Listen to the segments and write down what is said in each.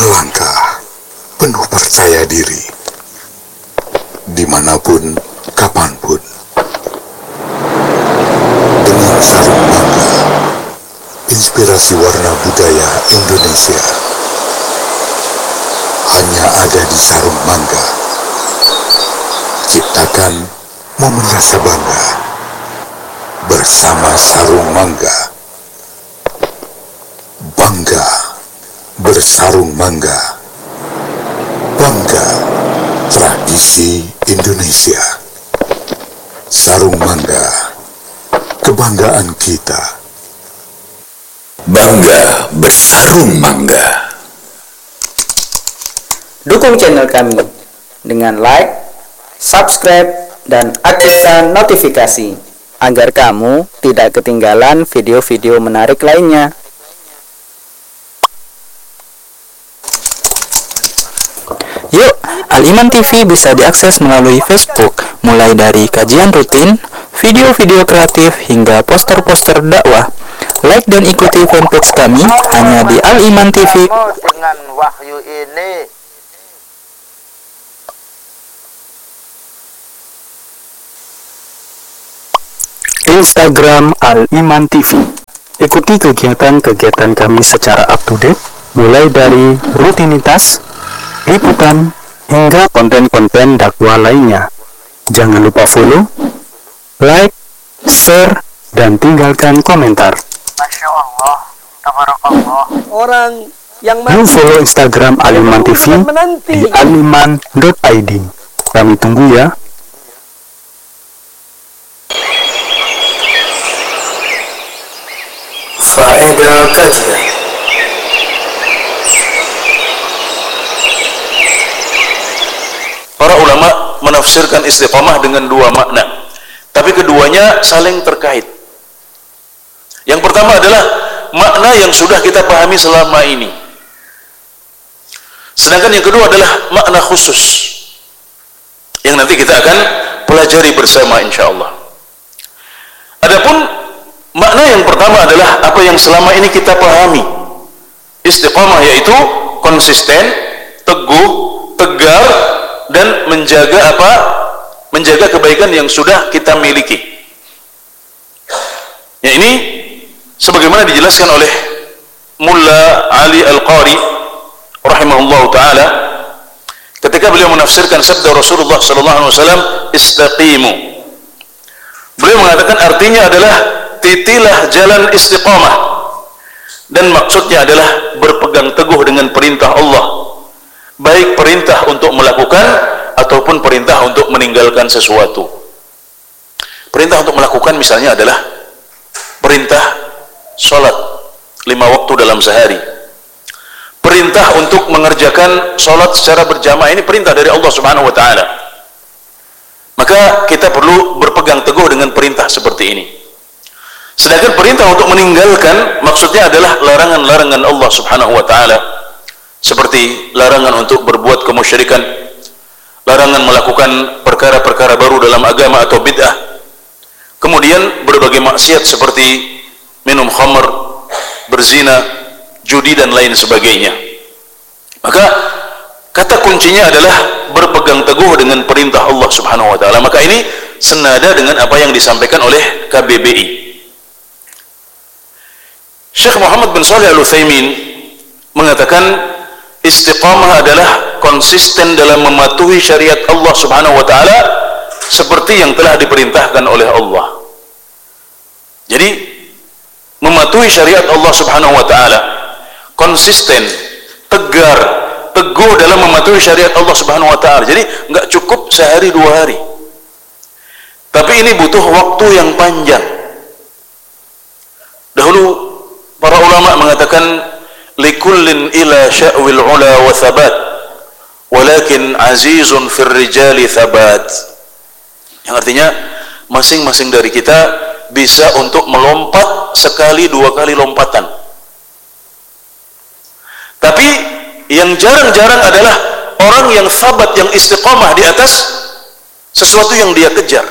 melangkah penuh percaya diri, dimanapun, kapanpun. Dengan sarung mangga, inspirasi warna budaya Indonesia hanya ada di sarung mangga. Ciptakan momen rasa bangga bersama sarung mangga. Bangga bersarung mangga. Bangga tradisi Indonesia. Sarung mangga, kebanggaan kita. Bangga bersarung mangga. Dukung channel kami dengan like, subscribe, dan aktifkan notifikasi agar kamu tidak ketinggalan video-video menarik lainnya. Yuk, Al-Iman TV bisa diakses melalui Facebook, mulai dari kajian rutin, video-video kreatif, hingga poster-poster dakwah. Like dan ikuti fanpage kami hanya di Al-Iman TV. Dengan wahyu ini, Instagram Al-Iman TV. Ikuti kegiatan-kegiatan kami secara up-to-date, mulai dari rutinitas, liputan, hingga konten-konten dakwah lainnya. Jangan lupa follow, like, share, dan tinggalkan komentar. Masya Allah, tabarakallah. Orang yang Yuk follow Instagram Al-Iman TV di aliman.id. Kami tunggu ya. Faedah kajian. Para ulama menafsirkan istiqamah dengan dua makna, tapi keduanya saling terkait. Yang pertama adalah makna yang sudah kita pahami selama ini, sedangkan yang kedua adalah makna khusus yang nanti kita akan pelajari bersama insyaallah. Adapun makna yang pertama adalah apa yang selama ini kita pahami. Istiqamah yaitu konsisten, teguh, tegar, dan menjaga apa? Menjaga kebaikan yang sudah kita miliki. Ya, ini sebagaimana dijelaskan oleh Mulla Ali Al-Qari rahimahullahu taala ketika beliau menafsirkan sabda Rasulullah sallallahu alaihi wasallam, istaqimu. Beliau mengatakan artinya adalah titilah jalan istiqamah, dan maksudnya adalah berpegang teguh dengan perintah Allah, baik perintah untuk melakukan ataupun perintah untuk meninggalkan sesuatu. Perintah untuk melakukan misalnya adalah perintah sholat 5 waktu dalam sehari, perintah untuk mengerjakan sholat secara berjamaah, ini perintah dari Allah Subhanahu wa ta'ala. Maka kita perlu berpegang teguh dengan perintah seperti ini. Sedangkan perintah untuk meninggalkan maksudnya adalah larangan-larangan Allah Subhanahu wa ta'ala, seperti larangan untuk berbuat kemusyrikan, larangan melakukan perkara-perkara baru dalam agama atau bid'ah, kemudian berbagai maksiat seperti minum khamr, berzina, judi, dan lain sebagainya. Maka kata kuncinya adalah berpegang teguh dengan perintah Allah Subhanahu wa ta'ala. Maka ini senada dengan apa yang disampaikan oleh KBBI. Syekh Muhammad bin Shalih Al-Utsaimin mengatakan istiqamah adalah konsisten dalam mematuhi syariat Allah Subhanahu wa ta'ala seperti yang telah diperintahkan oleh Allah. Jadi mematuhi syariat Allah Subhanahu wa ta'ala, konsisten, tegar, teguh dalam mematuhi syariat Allah Subhanahu wa ta'ala. Jadi nggak cukup sehari 2 hari, tapi ini butuh waktu yang panjang. Dahulu para ulama mengatakan likullin ila sya'wil ula wa thabat walakin azizun fir rijali thabat, yang artinya masing-masing dari kita bisa untuk melompat sekali 2 kali lompatan, tapi yang jarang-jarang adalah orang yang sabat, yang istiqamah di atas sesuatu yang dia kejar.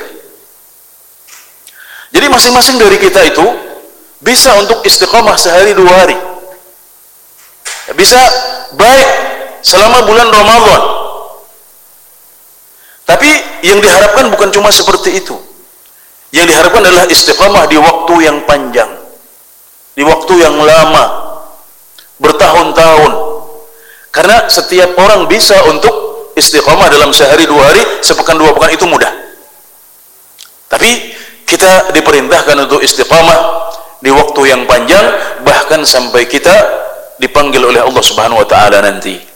Jadi masing-masing dari kita itu bisa untuk istiqamah sehari 2 hari, bisa baik selama bulan Ramadan. Tapi yang diharapkan bukan cuma seperti itu. Yang diharapkan adalah istiqamah di waktu yang panjang, di waktu yang lama, bertahun-tahun. Karena setiap orang bisa untuk istiqamah dalam sehari, 2 hari, sepekan, 2 pekan, itu mudah. Tapi kita diperintahkan untuk istiqamah di waktu yang panjang, bahkan sampai kita dipanggil oleh Allah Subhanahu wa taala nanti.